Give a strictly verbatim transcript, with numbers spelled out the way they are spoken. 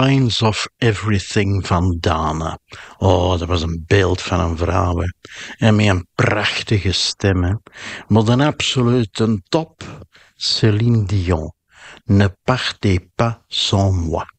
Signs of Everything van Dana. Oh, dat was een beeld van een vrouw. Hè. En met een prachtige stem. Hè. Maar dan absoluut een top. Céline Dion. Ne partez pas sans moi.